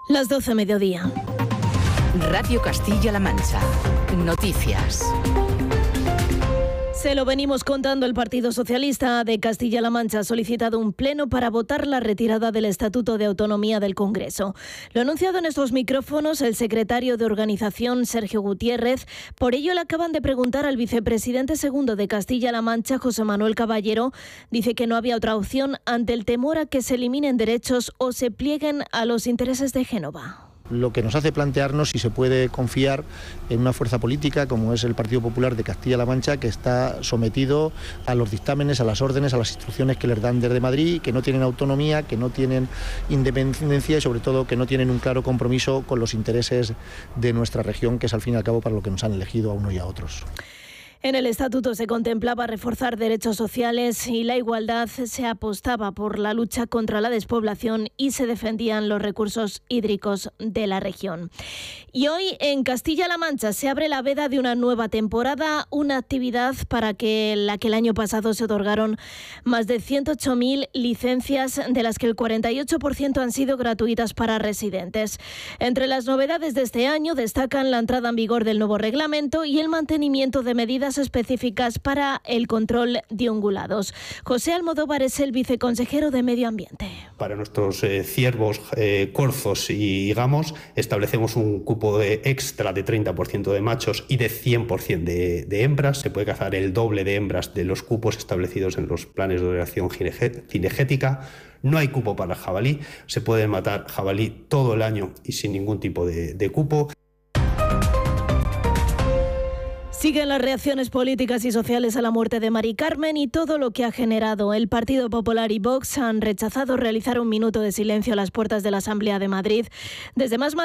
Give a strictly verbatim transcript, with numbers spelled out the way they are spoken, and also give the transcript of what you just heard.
Las doce mediodía. Radio Castilla-La Mancha. Noticias. Se lo venimos contando. El Partido Socialista de Castilla-La Mancha ha solicitado un pleno para votar la retirada del Estatuto de Autonomía del Congreso. Lo ha anunciado en estos micrófonos el secretario de Organización, Sergio Gutiérrez. Por ello le acaban de preguntar al vicepresidente segundo de Castilla-La Mancha, José Manuel Caballero. Dice que no había otra opción ante el temor a que se eliminen derechos o se plieguen a los intereses de Génova. Lo que nos hace plantearnos si se puede confiar en una fuerza política como es el Partido Popular de Castilla-La Mancha, que está sometido a los dictámenes, a las órdenes, a las instrucciones que les dan desde Madrid, que no tienen autonomía, que no tienen independencia y sobre todo que no tienen un claro compromiso con los intereses de nuestra región, que es al fin y al cabo para lo que nos han elegido a unos y a otros. En el Estatuto se contemplaba reforzar derechos sociales y la igualdad, se apostaba por la lucha contra la despoblación y se defendían los recursos hídricos de la región. Y hoy en Castilla-La Mancha se abre la veda de una nueva temporada, una actividad para que la que el año pasado se otorgaron más de ciento ocho mil licencias, de las que el cuarenta y ocho por ciento han sido gratuitas para residentes. Entre las novedades de este año destacan la entrada en vigor del nuevo reglamento y el mantenimiento de medidas específicas para el control de ungulados. José Almodóvar es el viceconsejero de Medio Ambiente. Para nuestros eh, ciervos, eh, corzos y gamos establecemos un cupo de extra de treinta por ciento de machos y de cien por ciento de, de hembras. Se puede cazar el doble de hembras de los cupos establecidos en los planes de ordenación cinegética. No hay cupo para jabalí. Se puede matar jabalí todo el año y sin ningún tipo de, de cupo. Siguen las reacciones políticas y sociales a la muerte de Mari Carmen y todo lo que ha generado. El Partido Popular y Vox han rechazado realizar un minuto de silencio a las puertas de la Asamblea de Madrid. Desde Más Madrid